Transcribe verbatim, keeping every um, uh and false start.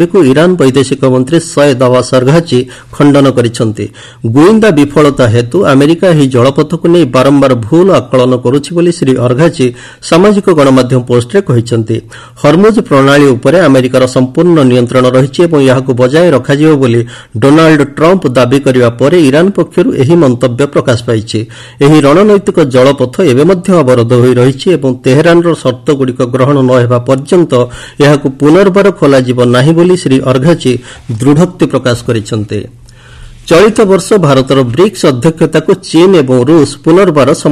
Iran ବୈଦେଶିକ ମନ୍ତ୍ରୀ ସୟେଦ ଆବାସ ଅରଘାଚି ଖଣ୍ଡନ କରିଛନ୍ତି। ଗୁଇନ୍ଦା ବିଫଳତା ହେତୁ ଆମେରିକା ଏହି ଜଳପଥକୁ ନେଇ ବାରମ୍ବାର ଭୁଲ ଆକଳନ କରୁଛି ବୋଲି ଶ୍ରୀ ଅରଘାଚି ସାମାଜିକ ଗଣମାଧ୍ୟମ ପୋଷ୍ଟରେ କହିଛନ୍ତି। ହର୍ମୁଜ ପ୍ରଣାଳୀ ଉପରେ ଆମେରିକାର ସମ୍ପୂର୍ଣ୍ଣ ନିୟନ୍ତ୍ରଣ ରହିଛି ଏବଂ ଏହାକୁ ବଜାୟ ରଖାଯିବ ବୋଲି ଡୋନାଲ୍ଡ ଟ୍ରମ୍ପ ଦାବି କରିବା ପରେ ଇରାନ ପକ୍ଷରୁ ଏହି ମନ୍ତବ୍ୟ ପ୍ରକାଶ ପାଇଛି। ଏହି ରଣନୈତିକ ଜଳପଥ ଏବେ ମଧ୍ୟ ଅବରୋଧ ହୋଇ ରହିଛି ଏବଂ ତେହେରାନର ସର୍ତ୍ତଗୁଡ଼ିକ ଗ୍ରହଣ ନ ହେବା ପର୍ଯ୍ୟନ୍ତ ଏହାକୁ ପୁନର୍ବାର ଖୋଲାଯିବ ନାହିଁ ବୋଲି ଶ୍ରୀ ଅରଘାଚି ଦୃଢ଼ୋକ୍ତି ପ୍ରକାଶ କରିଛନ୍ତି। ଚଳିତ ବର୍ଷ ଭାରତର ବ୍ରିକ୍ସ ଅଧ୍ୟକ୍ଷତାକୁ ଚୀନ ଏବଂ ରୁଷ ପୁନର୍ବାର